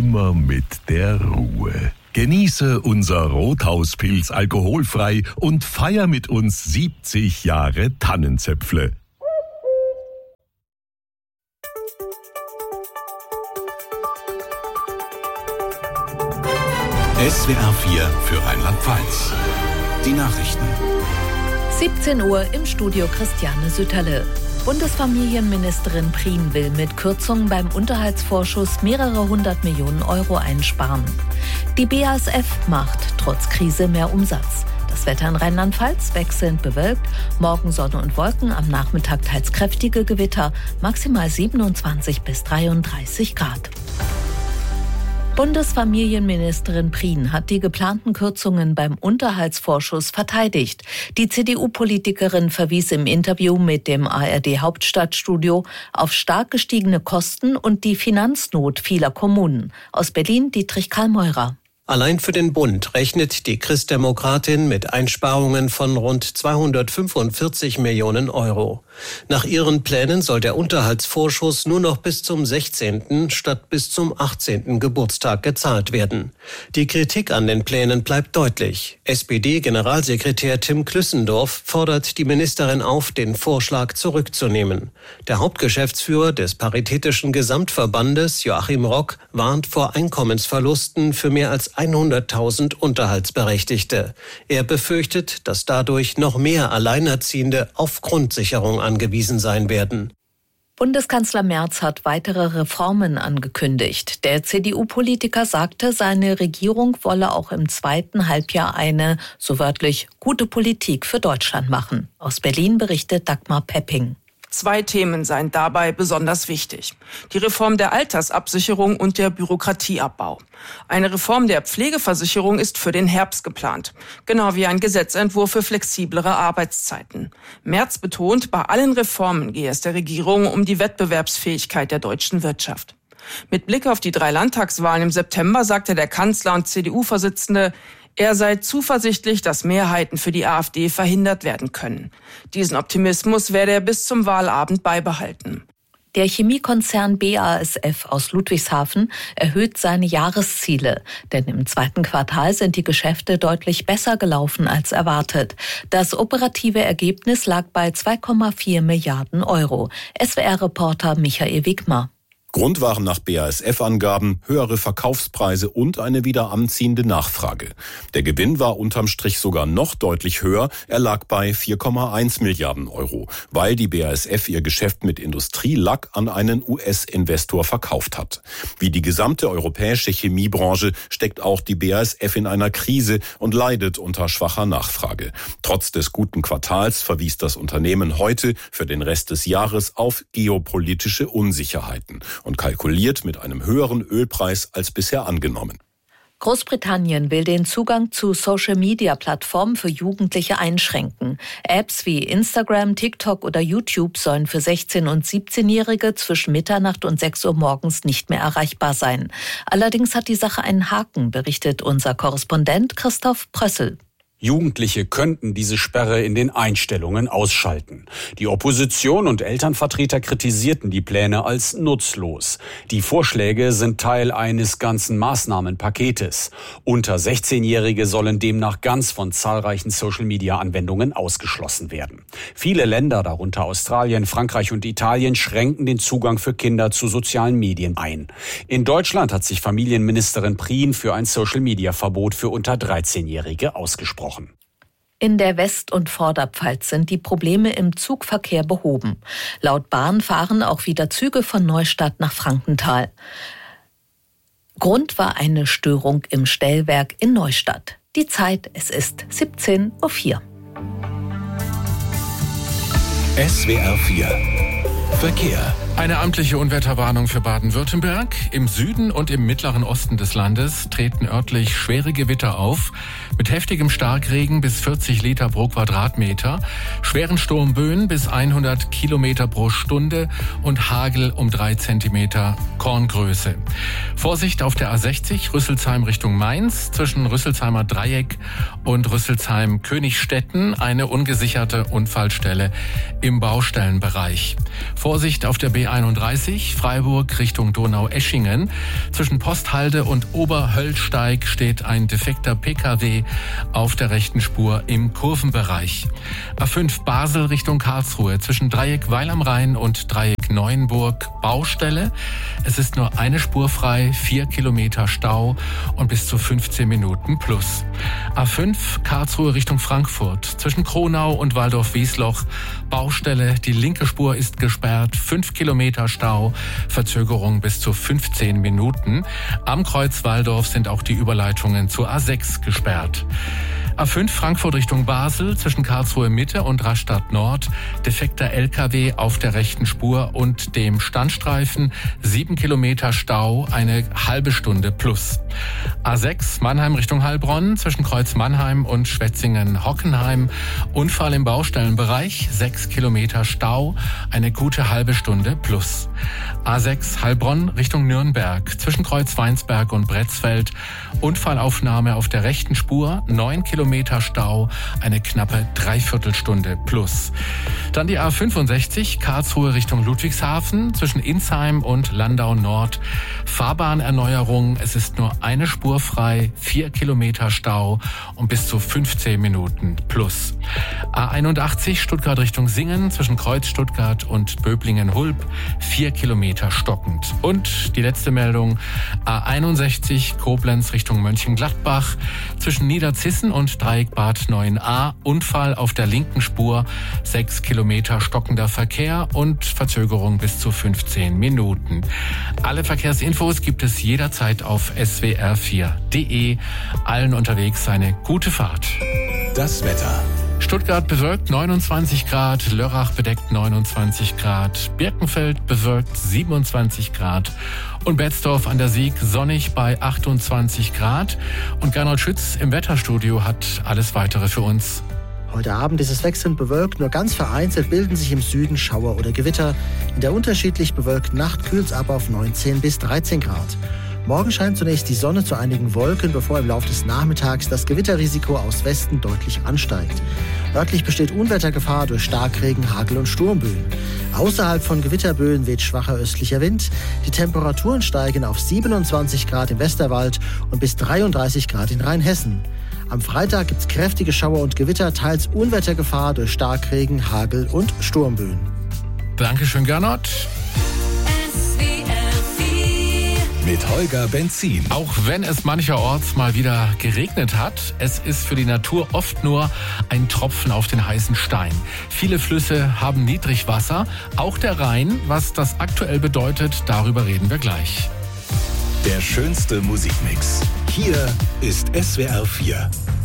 immer mit der Ruhe. Genieße unser Rothauspilz alkoholfrei und feier mit uns 70 Jahre Tannenzäpfle. SWR 4 für Rheinland-Pfalz. Die Nachrichten. 17 Uhr im Studio Christiane Sütterle. Bundesfamilienministerin Prien will mit Kürzungen beim Unterhaltsvorschuss mehrere 100 Millionen Euro einsparen. Die BASF macht trotz Krise mehr Umsatz. Das Wetter in Rheinland-Pfalz wechselnd bewölkt, morgen Sonne und Wolken, am Nachmittag teils kräftige Gewitter, maximal 27 bis 33 Grad. Bundesfamilienministerin Prien hat die geplanten Kürzungen beim Unterhaltsvorschuss verteidigt. Die CDU-Politikerin verwies im Interview mit dem ARD-Hauptstadtstudio auf stark gestiegene Kosten und die Finanznot vieler Kommunen. Aus Berlin Dietrich Karl-Meurer. Allein für den Bund rechnet die Christdemokratin mit Einsparungen von rund 245 Millionen Euro. Nach ihren Plänen soll der Unterhaltsvorschuss nur noch bis zum 16. statt bis zum 18. Geburtstag gezahlt werden. Die Kritik an den Plänen bleibt deutlich. SPD-Generalsekretär Tim Klüssendorf fordert die Ministerin auf, den Vorschlag zurückzunehmen. Der Hauptgeschäftsführer des Paritätischen Gesamtverbandes, Joachim Rock, warnt vor Einkommensverlusten für mehr als 100.000 Unterhaltsberechtigte. Er befürchtet, dass dadurch noch mehr Alleinerziehende auf Grundsicherung angewiesen sein werden. Bundeskanzler Merz hat weitere Reformen angekündigt. Der CDU-Politiker sagte, seine Regierung wolle auch im zweiten Halbjahr eine, so wörtlich, gute Politik für Deutschland machen. Aus Berlin berichtet Dagmar Pepping. 2 Themen seien dabei besonders wichtig. Die Reform der Altersabsicherung und der Bürokratieabbau. Eine Reform der Pflegeversicherung ist für den Herbst geplant. Genau wie ein Gesetzentwurf für flexiblere Arbeitszeiten. Merz betont, bei allen Reformen gehe es der Regierung um die Wettbewerbsfähigkeit der deutschen Wirtschaft. Mit Blick auf die 3 Landtagswahlen im September sagte der Kanzler und CDU-Vorsitzende, er sei zuversichtlich, dass Mehrheiten für die AfD verhindert werden können. Diesen Optimismus werde er bis zum Wahlabend beibehalten. Der Chemiekonzern BASF aus Ludwigshafen erhöht seine Jahresziele. Denn im 2. Quartal sind die Geschäfte deutlich besser gelaufen als erwartet. Das operative Ergebnis lag bei 2,4 Milliarden Euro. SWR-Reporter Michael Wigmer. Grund waren nach BASF-Angaben höhere Verkaufspreise und eine wieder anziehende Nachfrage. Der Gewinn war unterm Strich sogar noch deutlich höher. Er lag bei 4,1 Milliarden Euro, weil die BASF ihr Geschäft mit Industrielack an einen US-Investor verkauft hat. Wie die gesamte europäische Chemiebranche steckt auch die BASF in einer Krise und leidet unter schwacher Nachfrage. Trotz des guten Quartals verwies das Unternehmen heute für den Rest des Jahres auf geopolitische Unsicherheiten und kalkuliert mit einem höheren Ölpreis als bisher angenommen. Großbritannien will den Zugang zu Social-Media-Plattformen für Jugendliche einschränken. Apps wie Instagram, TikTok oder YouTube sollen für 16- und 17-Jährige zwischen Mitternacht und 6 Uhr morgens nicht mehr erreichbar sein. Allerdings hat die Sache einen Haken, berichtet unser Korrespondent Christoph Prössel. Jugendliche könnten diese Sperre in den Einstellungen ausschalten. Die Opposition und Elternvertreter kritisierten die Pläne als nutzlos. Die Vorschläge sind Teil eines ganzen Maßnahmenpaketes. Unter 16-Jährige sollen demnach ganz von zahlreichen Social-Media-Anwendungen ausgeschlossen werden. Viele Länder, darunter Australien, Frankreich und Italien, schränken den Zugang für Kinder zu sozialen Medien ein. In Deutschland hat sich Familienministerin Prien für ein Social-Media-Verbot für unter 13-Jährige ausgesprochen. In der West- und Vorderpfalz sind die Probleme im Zugverkehr behoben. Laut Bahn fahren auch wieder Züge von Neustadt nach Frankenthal. Grund war eine Störung im Stellwerk in Neustadt. Die Zeit, es ist 17:04 Uhr. SWR 4 Verkehr. Eine amtliche Unwetterwarnung für Baden-Württemberg. Im Süden und im mittleren Osten des Landes treten örtlich schwere Gewitter auf. Mit heftigem Starkregen bis 40 Liter pro Quadratmeter, schweren Sturmböen bis 100 Kilometer pro Stunde und Hagel um 3 Zentimeter Korngröße. Vorsicht auf der A60 Rüsselsheim Richtung Mainz zwischen Rüsselsheimer Dreieck und Rüsselsheim-Königstetten eine ungesicherte Unfallstelle im Baustellenbereich. Vorsicht auf der B31 Freiburg Richtung Donau-Eschingen. Zwischen Posthalde und Oberhöllsteig steht ein defekter Pkw auf der rechten Spur im Kurvenbereich. A5 Basel Richtung Karlsruhe zwischen Dreieck Weil am Rhein und Dreieck Neuenburg Baustelle. Es ist nur eine Spur frei, 4 Kilometer Stau und bis zu 15 Minuten plus. A5 Karlsruhe Richtung Frankfurt zwischen Kronau und Waldorf-Wiesloch Baustelle. Die linke Spur ist gesperrt, 5 Kilometer Stau, Verzögerung bis zu 15 Minuten. Am Kreuz Walldorf sind auch die Überleitungen zur A6 gesperrt. A5 Frankfurt Richtung Basel zwischen Karlsruhe Mitte und Rastatt Nord. Defekter LKW auf der rechten Spur und dem Standstreifen. 7 Kilometer Stau, eine halbe Stunde plus. A6 Mannheim Richtung Heilbronn zwischen Kreuz Mannheim und Schwetzingen-Hockenheim. Unfall im Baustellenbereich. 6 Kilometer Stau, eine gute halbe Stunde plus. A6 Heilbronn Richtung Nürnberg zwischen Kreuz Weinsberg und Bretzfeld. Unfallaufnahme auf der rechten Spur. 9 Kilometer Stau, eine knappe Dreiviertelstunde plus. Dann die A65 Karlsruhe Richtung Ludwigshafen zwischen Insheim und Landau Nord. Fahrbahnerneuerung, es ist nur eine Spur frei, 4 Kilometer Stau und bis zu 15 Minuten plus. A81 Stuttgart Richtung Singen zwischen Kreuz Stuttgart und Böblingen-Hulb, 4 Kilometer stockend. Und die letzte Meldung, A61 Koblenz Richtung Mönchengladbach zwischen Niederzissen und Dreieck Bad 9a, Unfall auf der linken Spur, 6 Kilometer stockender Verkehr und Verzögerung bis zu 15 Minuten. Alle Verkehrsinfos gibt es jederzeit auf swr4.de. Allen unterwegs eine gute Fahrt. Das Wetter. Stuttgart bewölkt 29 Grad, Lörrach bedeckt 29 Grad, Birkenfeld bewölkt 27 Grad und Betzdorf an der Sieg sonnig bei 28 Grad. Und Gernot Schütz im Wetterstudio hat alles Weitere für uns. Heute Abend ist es wechselnd bewölkt, nur ganz vereinzelt bilden sich im Süden Schauer oder Gewitter. In der unterschiedlich bewölkten Nacht kühlt es ab auf 19 bis 13 Grad. Morgen scheint zunächst die Sonne zu einigen Wolken, bevor im Laufe des Nachmittags das Gewitterrisiko aus Westen deutlich ansteigt. Örtlich besteht Unwettergefahr durch Starkregen, Hagel und Sturmböen. Außerhalb von Gewitterböen weht schwacher östlicher Wind. Die Temperaturen steigen auf 27 Grad im Westerwald und bis 33 Grad in Rheinhessen. Am Freitag gibt es kräftige Schauer und Gewitter, teils Unwettergefahr durch Starkregen, Hagel und Sturmböen. Dankeschön, Gernot. Mit Holger Benzin. Auch wenn es mancherorts mal wieder geregnet hat, es ist für die Natur oft nur ein Tropfen auf den heißen Stein. Viele Flüsse haben Niedrigwasser, auch der Rhein. Was das aktuell bedeutet, darüber reden wir gleich. Der schönste Musikmix. Hier ist SWR 4.